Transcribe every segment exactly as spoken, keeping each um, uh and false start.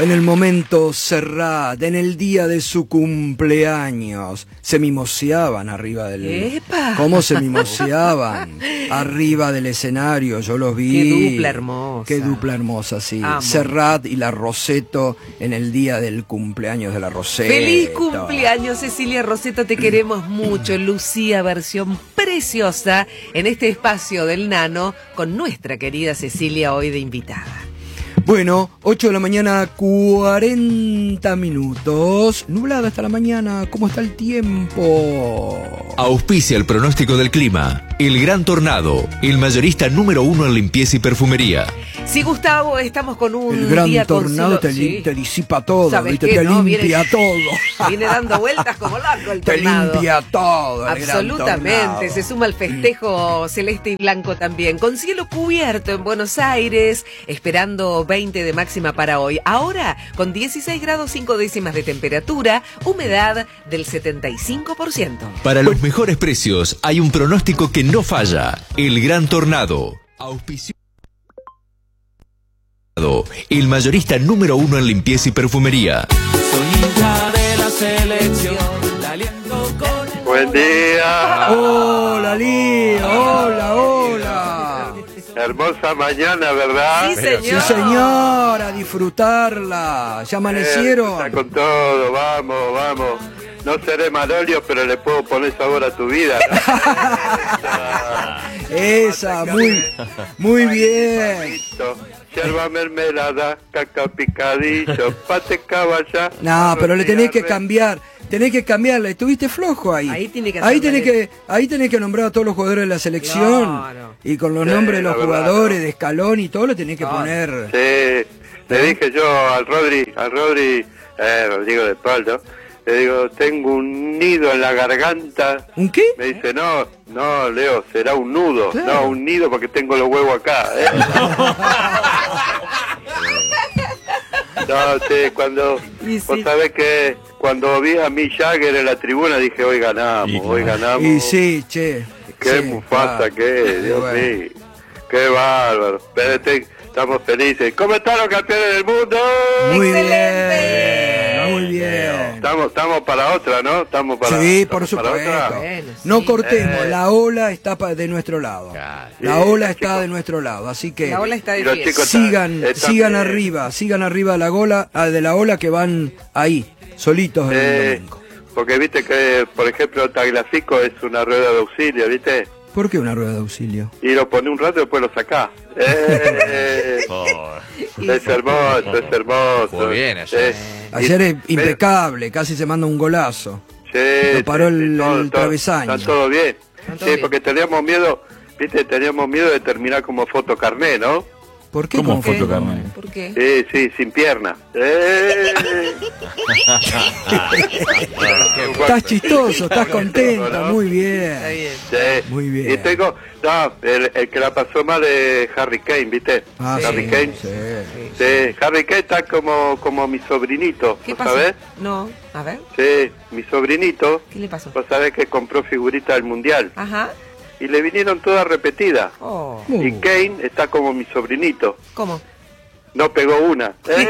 en el momento Serrat, en el día de su cumpleaños, se mimoseaban arriba del... ¡Epa! ¿Cómo se mimoseaban? Arriba del escenario, yo los vi. ¡Qué dupla hermosa! ¡Qué dupla hermosa, sí! Amo. Serrat y la Rosetto en el día del cumpleaños de la Rosetto. ¡Feliz cumpleaños, Cecilia Rosetto! Te queremos mucho. Lucía, versión preciosa en este espacio del Nano con nuestra querida Cecilia hoy de invitada. Bueno, ocho de la mañana, cuarenta minutos. Nublada hasta la mañana. ¿Cómo está el tiempo? Auspicia el pronóstico del clima. El Gran Tornado, el mayorista número uno en limpieza y perfumería. Sí, Gustavo, estamos con un El Gran día Tornado te, sí. te disipa todo, ¿Sabes ¿viste? qué, Te no? limpia Viene, todo. Viene dando vueltas como loco el Te tornado. limpia todo. el Gran Absolutamente, Tornado. se suma al festejo celeste y blanco también. Con cielo cubierto en Buenos Aires, esperando veinte de máxima para hoy. Ahora, con dieciséis grados cinco décimas de temperatura, humedad del setenta y cinco por ciento. Para los mejores precios hay un pronóstico que no falla. El Gran Tornado. Auspicio. El mayorista número uno en limpieza y perfumería. Soy hincha de la selección, la aliento con... Buen día. Hola, Lío. Hola, hola. Hermosa mañana, ¿verdad? Sí, señor. Sí, señor, a disfrutarla. ¿Ya amanecieron? Está con todo, vamos, vamos. No seré Manolio, pero le puedo poner sabor a tu vida. Esa, muy, muy bien. Yerba mermelada, caca picadillo, pate caballa. No, pero le tenés que arroz cambiar. Tenés que cambiarla. Estuviste flojo ahí. Ahí tiene que ahí hacerla tenés bien. que, ahí tenés que nombrar a todos los jugadores de la selección. Claro. Y con los Sí, nombres de los la verdad, jugadores, ¿no? de Escalón y todo, le tenés que Claro. poner. Sí, le dije yo al Rodri, al Rodri, eh, Rodrigo de Paldo, le digo, tengo un nido en la garganta. ¿Un qué? Me dice, no, no, Leo, será un nudo. Claro. No, un nido porque tengo los huevos acá. ¿eh? No, sí, cuando, Y vos sí. sabés que cuando vi a Mick Jagger en la tribuna dije, hoy ganamos, Y- hoy ganamos. Y sí, che. Qué sí, Mufasa claro. que es, Y Dios bueno. mío. Qué bárbaro. Pero este- estamos felices. ¿Cómo están los campeones del mundo? Muy ¡Excelente! bien, muy bien. Estamos, estamos para otra, ¿no? Estamos para, Sí, por estamos para supuesto. otra. Bueno, No sí. cortemos, Eh. la ola está pa- de nuestro lado. Claro. La Sí, ola chicos. está de nuestro lado, así que La ola está de Y los fiesta. chicos sigan, están- sigan están- arriba, sigan arriba de la ola, ah, de la ola que van ahí, solitos en el Eh, domingo. porque viste que, por ejemplo, Tagliafico es una rueda de auxilio, ¿viste? ¿Por qué una rueda de auxilio? Y lo pone un rato y después lo sacás. Eh, es hermoso, es hermoso. Jugó bien ayer. Eh, Ayer y- es impecable, casi se manda un golazo. Sí, Lo paró sí, el- sí, todo- el todo- travesaño. Está todo bien. Está todo Sí, bien. porque teníamos miedo, viste, teníamos miedo de terminar como fotocarné, ¿no? ¿Por qué? ¿Cómo con fue? ¿Qué? Fotocarné. ¿Por qué? Sí, sí, sin pierna. Eh. Estás chistoso, estás contento, ¿no? muy Está bien. bien. Sí. Muy bien. Y tengo, no, el, el que la pasó mal es Harry Kane, ¿viste? Ah, Harry sí, Kane. sí. Sí, Harry Kane está como, como mi sobrinito, ¿Qué ¿vos pasó? sabés? No, a ver, Sí, mi sobrinito, ¿qué le pasó? vos sabés que compró figuritas del Mundial Ajá. y le vinieron todas repetidas. Oh. Uh. Y Kane está como mi sobrinito, ¿Cómo? no pegó una. Eh.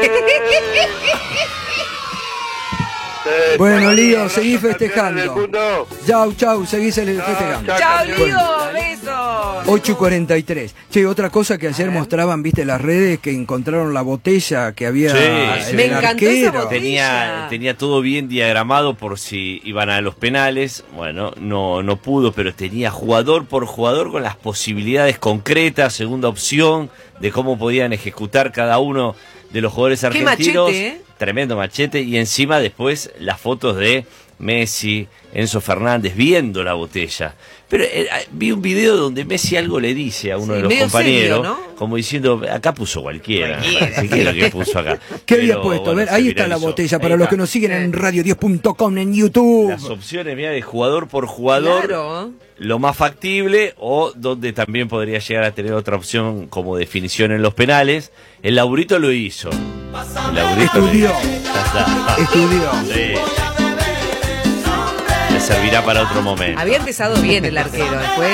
Eh, Bueno, estamos Lío, hablando seguí campeones festejando. del mundo. Chau, chau, seguís el festejando. chau. ¡Chao, campeón. Lío! ¡Besos! ocho y cuarenta y tres. Che, otra cosa que ayer mostraban, viste, las redes, que encontraron la botella que había Sí, en sí. Me el encantó esa arquero. botella. Tenía, tenía todo bien diagramado por si iban a los penales. Bueno, no, no pudo, pero tenía jugador por jugador con las posibilidades concretas, segunda opción, de cómo podían ejecutar cada uno de los jugadores Qué argentinos. machete, ¿eh? Tremendo machete. Y encima después las fotos de Messi, Enzo Fernández, viendo la botella. Pero eh, vi un video donde Messi algo le dice a uno Sí, de los medio compañeros, serio, ¿no? como diciendo, acá puso cualquiera. Cualquiera. Así que es lo que puso acá. ¿Qué había Pero, puesto? A bueno, ver, se ahí está la viralizó. botella. Para Ahí los está. que nos siguen en Sí. radio diez punto com, en YouTube. Las opciones, mira, de jugador por jugador, Claro. lo más factible, o donde también podría llegar a tener otra opción como definición en los penales. El Laurito lo hizo. El Laurito lo Estudió. hizo. Ya está. Estudió. Sí. Le servirá para otro momento. Había empezado bien el arquero, después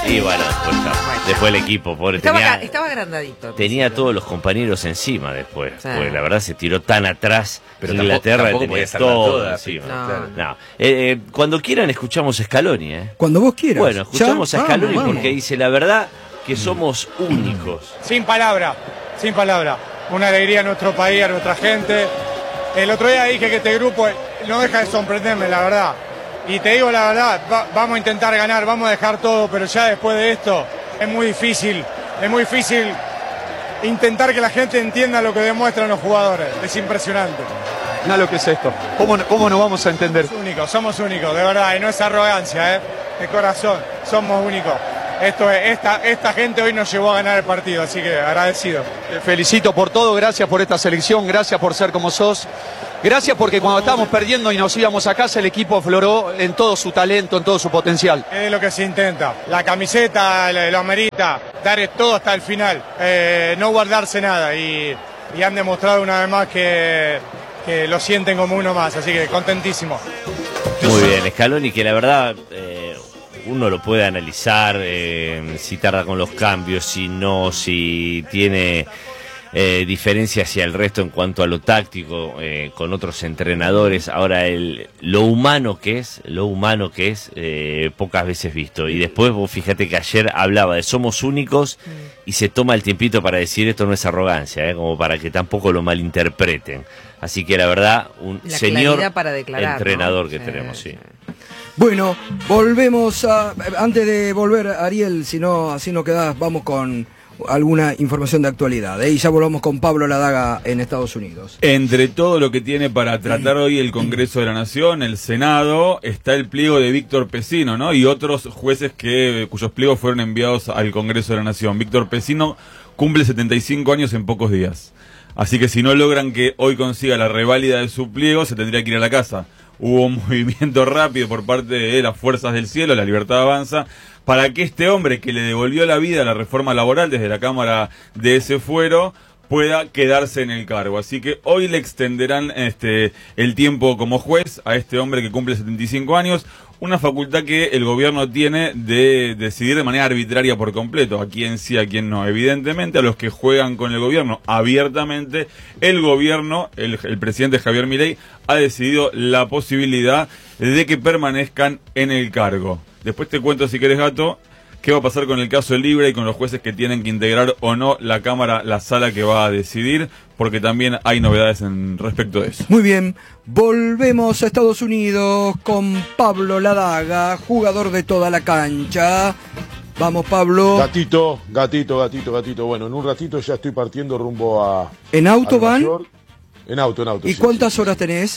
Y bueno, después, bueno. después el equipo, pobre, Estaba, tenía, estaba agrandadito. tenía a todos los compañeros encima después. Sí. Porque la verdad se tiró tan atrás. Pero Inglaterra tampoco, tampoco tenía podía estar todo toda, encima. No. Claro. No. Eh, eh, cuando quieran escuchamos Scaloni, ¿eh? Cuando vos quieras. Bueno, escuchamos ¿Ya? a Scaloni Vamos, porque vamos. dice la verdad que somos únicos. Sin palabra, sin palabra. Una alegría a nuestro país, a nuestra gente. El otro día dije que este grupo no deja de sorprenderme, la verdad. Y te digo la verdad, va- vamos a intentar ganar, vamos a dejar todo, pero ya después de esto es muy difícil, es muy difícil intentar que la gente entienda lo que demuestran los jugadores. Es impresionante. Nada lo que es esto. ¿Cómo, ¿Cómo no vamos a entender? Somos únicos, somos únicos, de verdad, y no es arrogancia, ¿eh? De corazón, somos únicos. Esto es, esta, esta gente hoy nos llevó a ganar el partido, así que agradecido. Te felicito por todo, gracias por esta selección, gracias por ser como sos. Gracias porque cuando estábamos perdiendo y nos íbamos a casa, el equipo afloró en todo su talento, en todo su potencial. Es lo que se intenta. La camiseta lo, lo amerita, dar todo hasta el final, eh, no guardarse nada. Y, y han demostrado una vez más que, que lo sienten como uno más, así que contentísimo. Muy bien, Scaloni, que la verdad eh, uno lo puede analizar, eh, si tarda con los cambios, si no, si tiene eh, diferencia hacia el resto en cuanto a lo táctico eh, con otros entrenadores. Ahora, el, lo humano que es, lo humano que es, eh, pocas veces visto. Y después vos fíjate que ayer hablaba de somos únicos y se toma el tiempito para decir esto no es arrogancia, eh, como para que tampoco lo malinterpreten. Así que la verdad, un La señor claridad para declarar, entrenador ¿no? que Sí, tenemos, sí. sí. Bueno, volvemos a... Antes de volver, Ariel, si no, así no quedás, vamos con alguna información de actualidad. ¿eh? Y ya volvamos con Pablo Ladaga en Estados Unidos. Entre todo lo que tiene para tratar hoy el Congreso de la Nación, el Senado, está el pliego de Víctor Pecino, ¿no? Y otros jueces que cuyos pliegos fueron enviados al Congreso de la Nación. Víctor Pecino cumple setenta y cinco años en pocos días. Así que si no logran que hoy consiga la reválida de su pliego, se tendría que ir a la casa. Hubo un movimiento rápido por parte de las fuerzas del cielo, la Libertad Avanza, para que este hombre que le devolvió la vida a la reforma laboral desde la Cámara de ese fuero pueda quedarse en el cargo. Así que hoy le extenderán este el tiempo como juez a este hombre que cumple setenta y cinco años, una facultad que el gobierno tiene de decidir de manera arbitraria por completo, a quién sí, a quién no. Evidentemente, a los que juegan con el gobierno abiertamente, el gobierno, el, el presidente Javier Milei, ha decidido la posibilidad de que permanezcan en el cargo. Después te cuento, si querés, Gato, qué va a pasar con el caso Libre y con los jueces que tienen que integrar o no la Cámara, la sala que va a decidir, porque también hay novedades en respecto de eso. Muy bien, volvemos a Estados Unidos con Pablo Ladaga, jugador de toda la cancha. Vamos, Pablo. Gatito, gatito, gatito, gatito. Bueno, en un ratito ya estoy partiendo rumbo a... ¿En auto van? En auto, en auto. ¿Y sí, cuántas sí. horas tenés?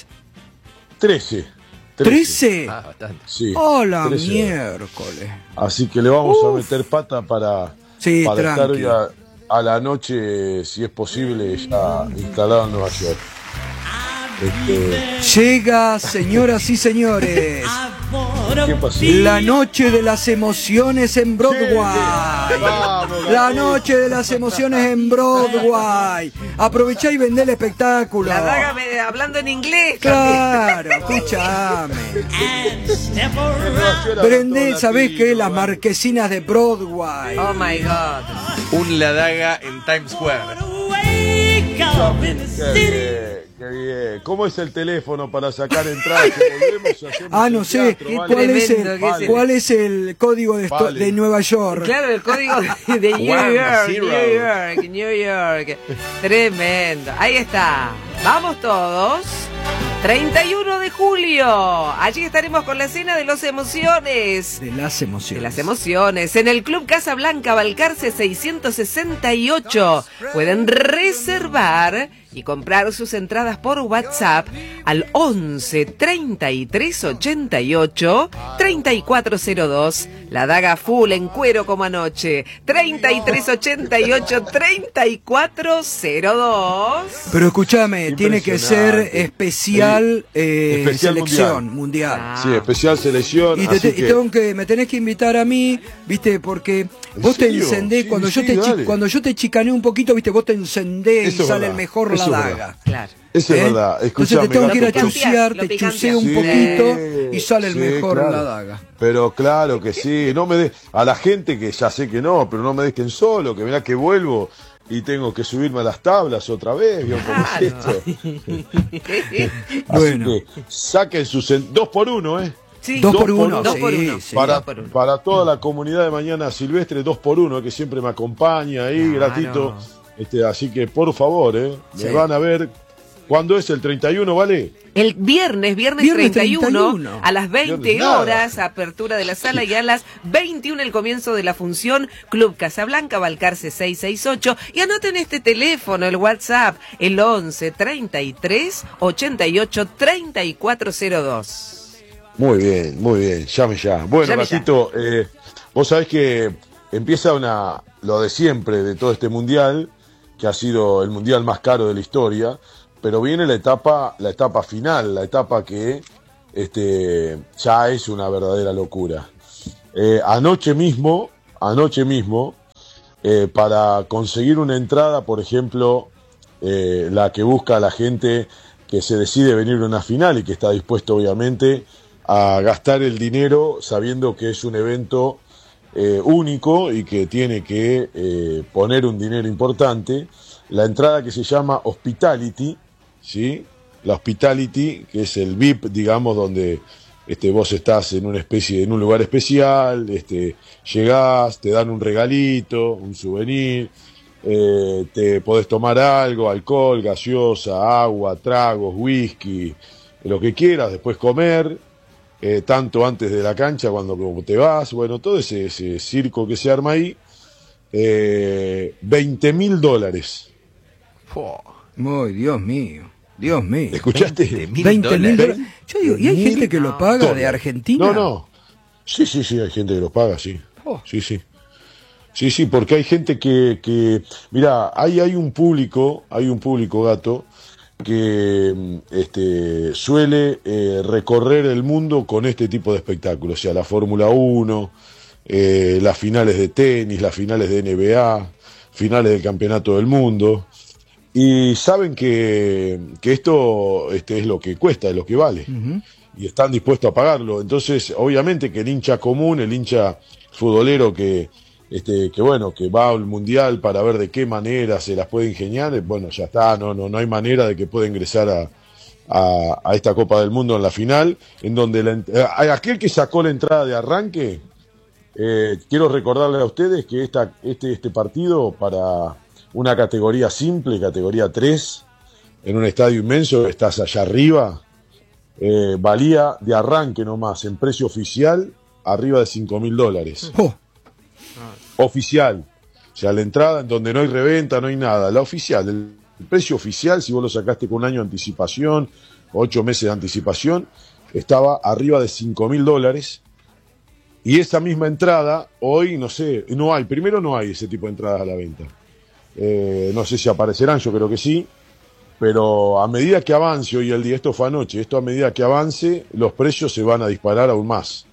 Trece. ¿Trece? Ah, bastante. Sí. ¡Hola, trece. miércoles! Así que le vamos Uf. a meter pata para, Sí, para estar tranqui. hoy a, a la noche, si es posible, ya instalado en Nueva York. Este, Llega, señoras y señores, ¿Qué pasó? la noche de las emociones en Broadway. Vamos, La gatito. noche de las emociones en Broadway. Aprovechá y vendé el espectáculo. La daga me- hablando en inglés. también. Claro, escúchame. Prendé, ¿sabés qué? Las marquesinas de Broadway. Oh my God. Un Ladaga en Times Square. Qué bien, qué bien. ¿Cómo es el teléfono para sacar entradas? Que volvemos y hacemos Ah, un no sé. teatro, ¿vale? ¿Cuál es Tremendo el, que es el- cuál es el código de, esto- Vale. de Nueva York? Claro, el código de, de New One York, zero. New York, New York. Tremendo. Ahí está. Vamos todos. treinta y uno de julio. Allí estaremos con la cena de las emociones. De las emociones. De las emociones. En el Club Casa Blanca, Balcarce seiscientos sesenta y ocho. Pueden reservar y comprar sus entradas por WhatsApp al once treinta y tres ochenta y ocho treinta y cuatro cero dos. La daga full en cuero como anoche. treinta y tres ochenta y ocho treinta y cuatro cero dos. Pero escúchame, tiene que ser Impresionante. especial, eh, Especial selección mundial. Ah. Sí, especial selección. Y, te, así te- y que- tengo que, me tenés que invitar a mí, viste, porque ¿En vos te serio? encendés, cuando, Sí, yo sí, te chi- dale. cuando yo te chicaneo un poquito, viste, vos te encendés Eso y es sale verdad, el mejor la eso es daga. verdad. Claro. Eso ¿Eh? es verdad. Entonces Escuchame, te tengo que ir a Gato, chusear, lo te picanteas. chuseo un Sí, poquito y sale el sí, mejor claro. la daga. Pero claro que sí, no me de... a la gente que ya sé que no, pero no me dejen solo, que mirá que vuelvo y tengo que subirme a las tablas otra vez, ¿vio cómo es esto? Así Bueno. que saquen sus en- dos por uno, ¿eh? Sí, Dos por uno, dos sí, por uno. sí. Para, dos por uno. para toda la comunidad de Mañana Silvestre, dos por uno, que siempre me acompaña ahí, Claro. gratito. Este, así que por favor, ¿eh? Me Sí. van a ver. ¿Cuándo es el treinta y uno, vale? El viernes, viernes, Viernes treinta y uno, treinta y uno. a las veinte Viernes nada. horas, apertura de la sala, y a las veintiuna el comienzo de la función, Club Casablanca, Balcarce seiscientos sesenta y ocho. Y anoten este teléfono, el WhatsApp, el once, treinta y tres, ochenta y ocho, treinta y cuatro cero dos. Muy bien, muy bien, llame ya. Bueno, Llame ya. Gatito, eh, vos sabés que empieza una lo de siempre de todo este mundial, que ha sido el mundial más caro de la historia, pero viene la etapa, la etapa final, la etapa que este, ya es una verdadera locura. Eh, anoche mismo, anoche mismo, eh, para conseguir una entrada, por ejemplo, eh, la que busca la gente que se decide venir a una final y que está dispuesto, obviamente, a gastar el dinero sabiendo que es un evento eh, único y que tiene que eh, poner un dinero importante. La entrada que se llama Hospitality, ¿sí? La Hospitality, que es el V I P, digamos, donde este, vos estás en una especie, en un lugar especial, este, llegás, te dan un regalito, un souvenir, eh, te podés tomar algo, alcohol, gaseosa, agua, tragos, whisky, lo que quieras, después comer, eh, tanto antes de la cancha cuando como te vas, bueno, todo ese, ese circo que se arma ahí, eh, veinte mil dólares. Muy, Dios mío, Dios mío. ¿Escuchaste? veinte mil dólares. Yo digo, ¿y hay Mil gente que lo paga dólares. de Argentina? No, no. Sí, sí, sí, hay gente que lo paga, sí. Oh. Sí, sí. Sí, sí, porque hay gente que, que mira, hay, hay un público, hay un público, Gato, que mm, este, suele eh, recorrer el mundo con este tipo de espectáculos, o sea, la Fórmula uno, eh, las finales de tenis, las finales de N B A, finales del Campeonato del Mundo, y saben que, que esto este, es lo que cuesta, es lo que vale, Ujú. y están dispuestos a pagarlo. Entonces, obviamente que el hincha común, el hincha futbolero que, este, que bueno, que va al mundial para ver de qué manera se las puede ingeniar, bueno, ya está, no, no, no hay manera de que pueda ingresar a, a, a esta Copa del Mundo en la final, en donde la, ent- eh, aquel que sacó la entrada de arranque, eh, quiero recordarle a ustedes que esta, este, este partido para una categoría simple, categoría tres, en un estadio inmenso, estás allá arriba, eh, valía de arranque nomás, en precio oficial, arriba de cinco mil dólares. Oh, Oficial. O sea, la entrada en donde no hay reventa, no hay nada. La oficial, el, el precio oficial, si vos lo sacaste con un año de anticipación, ocho meses de anticipación, estaba arriba de cinco mil dólares. Y esa misma entrada, hoy, no sé, no hay. Primero no hay ese tipo de entradas a la venta. Eh, no sé si aparecerán, yo creo que sí. Pero a medida que avance hoy el día, esto fue anoche, esto a medida que avance, los precios se van a disparar aún más.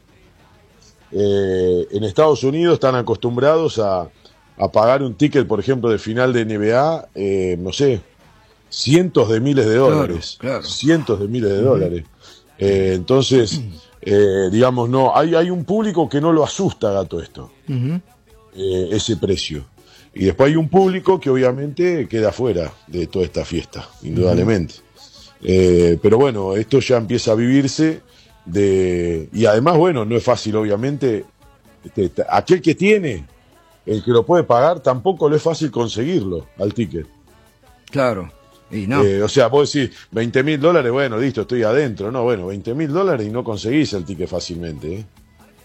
Eh, en Estados Unidos están acostumbrados a, a pagar un ticket, por ejemplo, de final de N B A, eh, no sé, cientos de miles de dólares. Claro, claro. Cientos de miles de dólares. Eh, entonces, eh, digamos, no, hay, hay un público que no lo asusta, Gato, esto, ujú. eh, ese precio. Y después hay un público que obviamente queda fuera de toda esta fiesta, indudablemente. Eh, pero bueno, esto ya empieza a vivirse de y además, bueno, no es fácil, obviamente. Este, t- aquel que tiene, el que lo puede pagar, tampoco le es fácil conseguirlo al ticket. Claro. Y no. Eh, o sea, vos decís veinte mil dólares, bueno, listo, estoy adentro. No, bueno, veinte mil dólares y no conseguís el ticket fácilmente. ¿eh?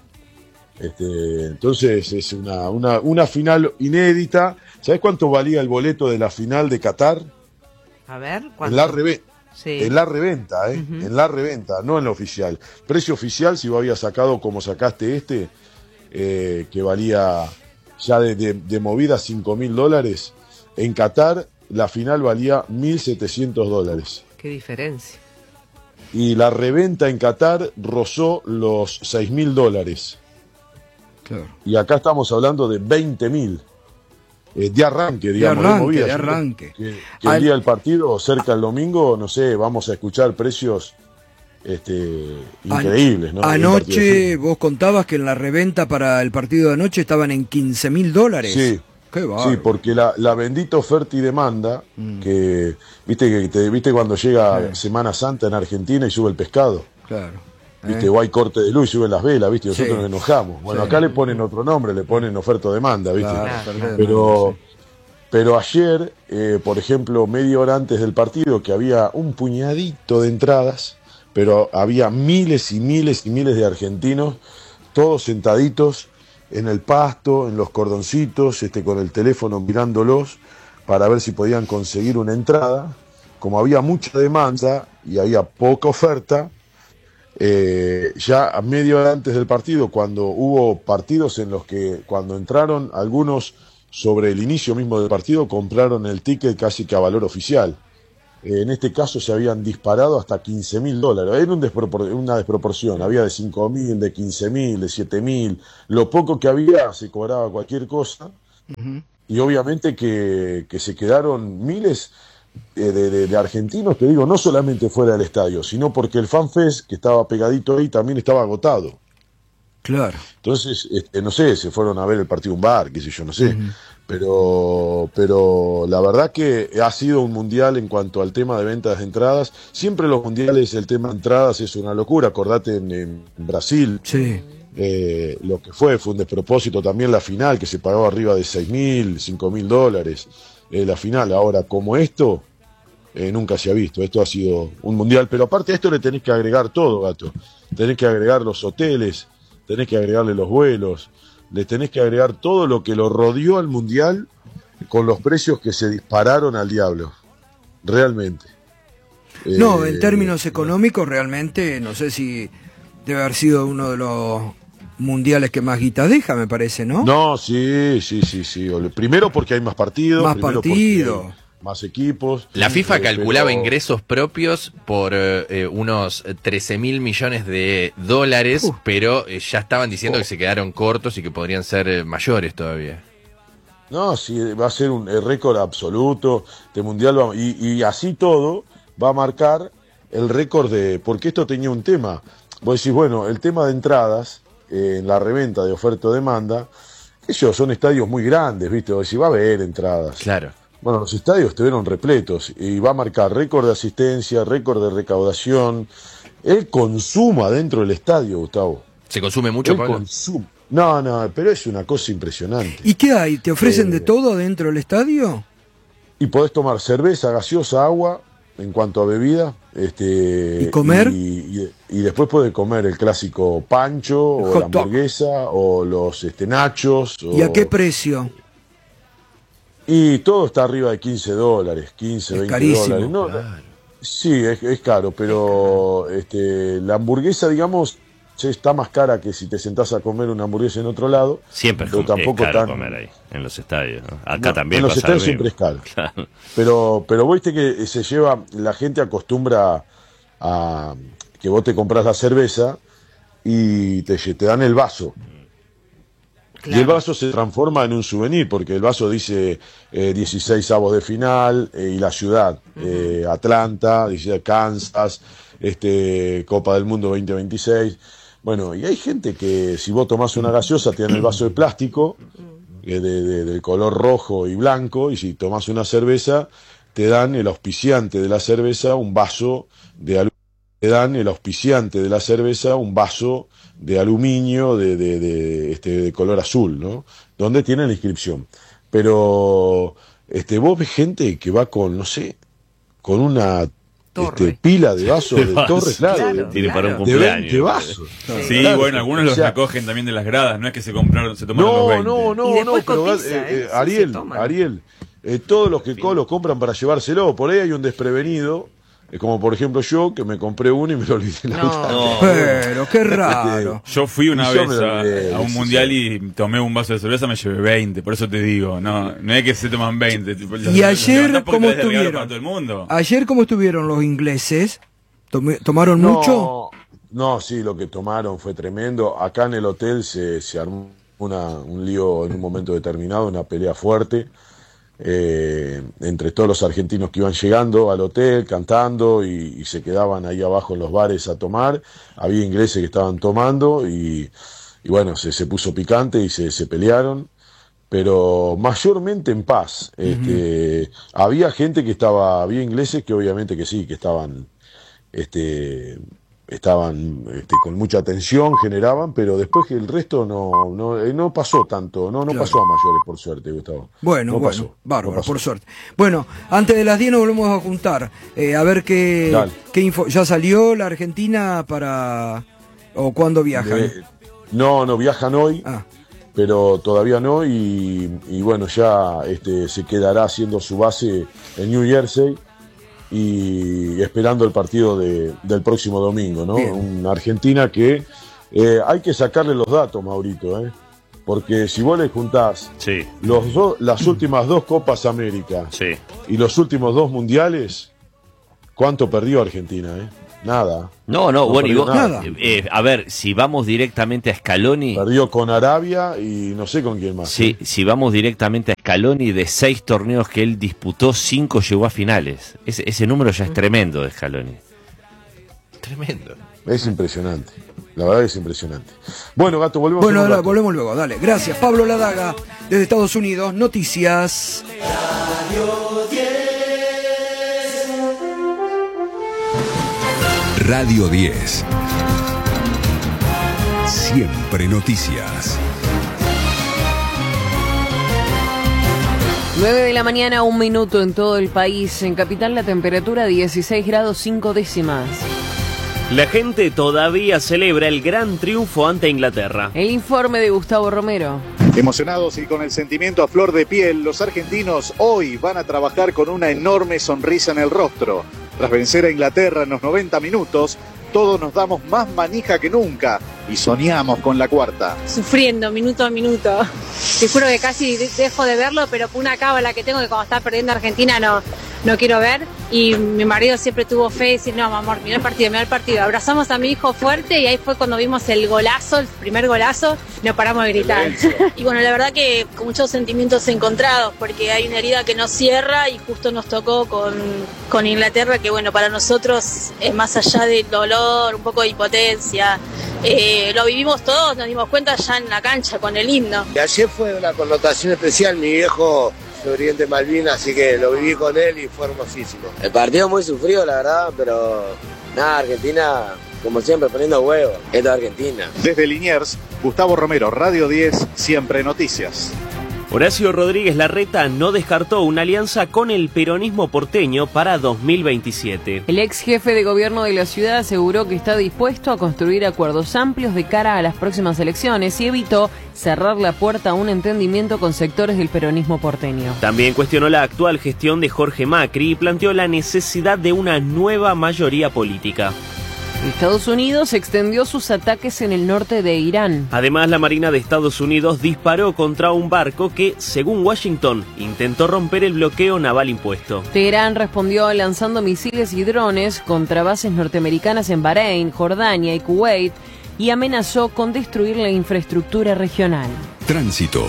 Este, entonces es una, una, una final inédita. ¿Sabés cuánto valía el boleto de la final de Qatar? A ver, En ¿cuánto? la, reve- Sí. en la reventa, ¿eh? Ujú. En la reventa, no en la oficial. Precio oficial, si vos habías sacado como sacaste este, eh, que valía ya de, de, de movida cinco mil dólares. En Qatar, la final valía mil setecientos dólares. Qué diferencia. Y la reventa en Qatar rozó los seis mil dólares. Claro. Y acá estamos hablando de veinte mil. eh, de arranque, digamos, de arranque, movida. de arranque. Que, que el día del partido, cerca del domingo, no sé, vamos a escuchar precios este, increíbles, ¿no? Anoche vos contabas que en la reventa para el partido de anoche estaban en quince mil dólares. Sí. Qué sí, porque la, la bendita oferta y demanda, mm. que viste que te, viste cuando llega sí. Semana Santa en Argentina y sube el pescado. Claro. Viste, ¿Eh? o hay corte de luz y suben las velas, viste, nosotros sí. nos enojamos. Bueno, sí. acá le ponen otro nombre, le ponen oferta o demanda, viste. Claro, claro. Pero, sí. pero ayer, eh, por ejemplo, media hora antes del partido, que había un puñadito de entradas, pero había miles y miles y miles de argentinos, todos sentaditos en el pasto, en los cordoncitos, este, con el teléfono mirándolos para ver si podían conseguir una entrada. Como había mucha demanda y había poca oferta, eh, ya a media hora antes del partido, cuando hubo partidos en los que cuando entraron algunos sobre el inicio mismo del partido, compraron el ticket casi que a valor oficial. Eh, en este caso se habían disparado hasta quince mil dólares. Era un despropor una desproporción. Había de cinco mil, de quince mil, de siete mil. Lo poco que había se cobraba cualquier cosa. Uh-huh. Y obviamente que, que se quedaron miles de, de, de argentinos, te digo, no solamente fuera del estadio, sino porque el FanFest, que estaba pegadito ahí, también estaba agotado. Claro. Entonces, este, no sé, se fueron a ver el partido a un bar, qué sé yo, no sé. Uh-huh. Pero, pero la verdad que ha sido un mundial en cuanto al tema de ventas de entradas. Siempre los mundiales, el tema de entradas es una locura. Acordate en, en Brasil, sí. eh, lo que fue, fue un despropósito también la final, que se pagaba arriba de seis mil, cinco mil dólares. Eh, la final, ahora, como esto, eh, nunca se ha visto. Esto ha sido un mundial. Pero aparte a esto le tenés que agregar todo, gato. Tenés que agregar los hoteles, tenés que agregarle los vuelos. Le tenés que agregar todo lo que lo rodeó al Mundial con los precios que se dispararon al diablo. Realmente. No, eh, en términos económicos realmente, no sé si debe haber sido uno de los mundiales que más guita deja, me parece, ¿no? No, sí, sí, sí, sí. Primero porque hay más partidos. Más partidos. Más equipos. La FIFA eh, calculaba pero... ingresos propios por eh, unos trece mil millones de dólares, uh. pero eh, ya estaban diciendo oh. que se quedaron cortos y que podrían ser eh, mayores todavía. No, sí, va a ser un récord absoluto. Este mundial va, y, y así todo va a marcar el récord de... Porque esto tenía un tema. Vos decís, bueno, el tema de entradas eh, en la reventa de oferta o demanda, ellos son estadios muy grandes, ¿viste? Vos decís, va a haber entradas. Claro. Bueno, los estadios estuvieron repletos y va a marcar récord de asistencia, récord de recaudación, el consumo adentro del estadio, Gustavo. ¿Se consume mucho, el Pablo? Consumo. No, no, pero es una cosa impresionante. ¿Y qué hay? ¿Te ofrecen eh, de todo dentro del estadio? Y podés tomar cerveza, gaseosa, agua, en cuanto a bebida. Este, ¿Y comer? Y, y, y después podés comer el clásico pancho, o la hamburguesa, o los este, nachos. ¿Y o... a qué precio? Y todo está arriba de quince dólares, quince, es veinte carísimo. dólares. No, claro. Sí, es, es caro, pero este, la hamburguesa, digamos, está más cara que si te sentás a comer una hamburguesa en otro lado. Siempre es, pero tampoco es caro tan... comer ahí, en los estadios, ¿no? Acá no, también en los pasa estadios lo siempre mismo. es caro. Claro. Pero, pero viste que se lleva, la gente acostumbra a que vos te compras la cerveza y te, te dan el vaso. Claro. Y el vaso se transforma en un souvenir, porque el vaso dice eh, dieciséis avos de final, eh, y la ciudad, uh-huh. eh, Atlanta, dice Kansas, este, Copa del Mundo veinte veintiséis. Bueno, y hay gente que si vos tomás una gaseosa te dan el vaso de plástico, eh, de, de, de color rojo y blanco, y si tomás una cerveza te dan el auspiciante de la cerveza un vaso de aluminio. Te dan el auspiciante de la cerveza un vaso de aluminio de, de, de, este, de color azul, ¿no? Donde tiene la inscripción. Pero este, vos ves gente que va con, no sé, con una este, pila de vasos de, de torre, claro, claro, de, tiene para un de cumpleaños. veinte vasos. Sí, sí, claro, bueno, algunos los o sea, recogen también de las gradas, no es que se compraron, se tomaron no, los veinte. No, no, no, pero cotiza, eh, eh, Ariel, Ariel, eh, todos los que sí. lo compran para llevárselo, por ahí hay un desprevenido. Como por ejemplo yo, que me compré uno y me lo olvidé en la no, no, pero qué raro. Yo fui una vez a, a un mundial y tomé un vaso de cerveza, me llevé veinte, por eso te digo, no no es que se toman veinte. ¿Y ayer cómo estuvieron? Todo el mundo. ¿Ayer cómo estuvieron los ingleses? ¿Tomaron no, mucho? No, sí, lo que tomaron fue tremendo. Acá en el hotel se, se armó una, un lío en un momento determinado, una pelea fuerte eh, entre todos los argentinos que iban llegando al hotel cantando y, y se quedaban ahí abajo en los bares a tomar. Había ingleses que estaban tomando y, y bueno, se, se puso picante y se, se pelearon, pero mayormente en paz. Uh-huh. Este, había gente que estaba, había ingleses que obviamente que sí, que estaban, este, estaban este, con mucha tensión, generaban, pero después que el resto no, no, eh, no pasó tanto, no, no Claro. pasó a mayores, por suerte, Gustavo. Bueno, no bueno, pasó, bárbaro, no pasó. por suerte. Bueno, antes de las diez nos volvemos a juntar, eh, a ver qué, Dale. qué info. ¿Ya salió la Argentina para... o cuándo viajan? De- no, no, viajan hoy. Ah. Pero todavía no, y, y bueno, ya este, se quedará haciendo su base en New Jersey y esperando el partido de, del próximo domingo, ¿no? Bien. Una Argentina que eh, hay que sacarle los datos, Maurito, ¿eh? Porque si vos le juntás Sí, los do- las últimas dos Copas América sí. y los últimos dos mundiales, ¿cuánto perdió Argentina, eh? Nada. No, no, bueno, y perdió vos, nada. eh, eh, a ver, si vamos directamente a Scaloni, Perdió con Arabia y no sé con quién más. sí, si vamos directamente a Scaloni, de seis torneos que él disputó, cinco llegó a finales. Ese, ese número ya es tremendo de Scaloni. Tremendo. Es impresionante. La verdad es impresionante. Bueno, Gato, volvemos Bueno, en un dale, rato. volvemos luego, dale. Gracias, Pablo Ladaga, desde Estados Unidos, Noticias. Radio diez. Siempre noticias. nueve de la mañana, un minuto en todo el país. En Capital la temperatura dieciséis grados cinco décimas. La gente todavía celebra el gran triunfo ante Inglaterra. El informe de Gustavo Romero. Emocionados y con el sentimiento a flor de piel, los argentinos hoy van a trabajar con una enorme sonrisa en el rostro. Tras vencer a Inglaterra en los noventa minutos, todos nos damos más manija que nunca y soñamos con la cuarta. Sufriendo minuto a minuto. Te juro que casi de- dejo de verlo, pero por una cábala que tengo que cuando está perdiendo Argentina no, no quiero ver. Y mi marido siempre tuvo fe y decir, no, amor, mira el partido, mira el partido. Abrazamos a mi hijo fuerte y ahí fue cuando vimos el golazo, el primer golazo, y no paramos de gritar. Y bueno, la verdad que con muchos sentimientos encontrados, porque hay una herida que no cierra y justo nos tocó con, con Inglaterra, que bueno, para nosotros es más allá del dolor, un poco de impotencia. Eh, lo vivimos todos, nos dimos cuenta ya en la cancha con el himno. Y ayer fue una connotación especial, mi viejo sobreviviente de Malvinas, así que lo viví con él y fue hermosísimo. El partido muy sufrido, la verdad, pero nada, Argentina, como siempre, poniendo huevo. Esto es Argentina. Desde Liniers, Gustavo Romero, Radio diez, Siempre Noticias. Horacio Rodríguez Larreta no descartó una alianza con el peronismo porteño para dos mil veintisiete. El ex jefe de gobierno de la ciudad aseguró que está dispuesto a construir acuerdos amplios de cara a las próximas elecciones y evitó cerrar la puerta a un entendimiento con sectores del peronismo porteño. También cuestionó la actual gestión de Jorge Macri y planteó la necesidad de una nueva mayoría política. Estados Unidos extendió sus ataques en el norte de Irán. Además, la Marina de Estados Unidos disparó contra un barco que, según Washington, intentó romper el bloqueo naval impuesto. Teherán respondió lanzando misiles y drones contra bases norteamericanas en Bahrein, Jordania y Kuwait y amenazó con destruir la infraestructura regional. Tránsito.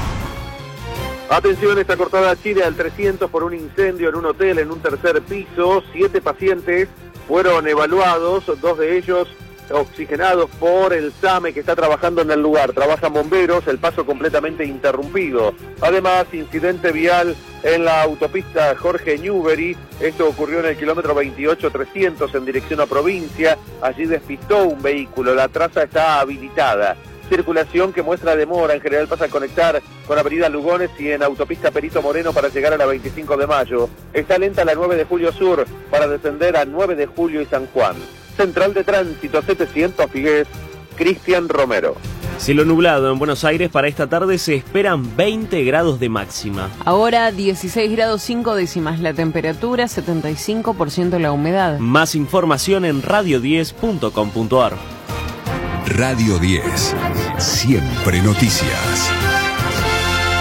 Atención, está cortada Chile al trescientos por un incendio en un hotel en un tercer piso. Siete pacientes fueron evaluados, dos de ellos oxigenados por el SAME que está trabajando en el lugar. Trabajan bomberos, el paso completamente interrumpido. Además, incidente vial en la autopista Jorge Newbery. Esto ocurrió en el kilómetro veintiocho trescientos en dirección a provincia. Allí despistó un vehículo, la traza está habilitada. Circulación que muestra demora, en general pasa a conectar con Avenida Lugones y en Autopista Perito Moreno para llegar a la veinticinco de mayo. Está lenta la nueve de julio Sur para descender a nueve de julio y San Juan. Central de Tránsito setecientos Figués, Cristian Romero. Cielo nublado en Buenos Aires, para esta tarde se esperan veinte grados de máxima. Ahora dieciséis grados cinco décimas la temperatura, setenta y cinco por ciento la humedad. Más información en radio diez punto com punto ar. Radio diez. Siempre noticias.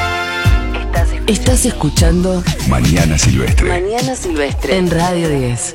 Estás escuchando Mañana Silvestre. Mañana Silvestre en Radio diez.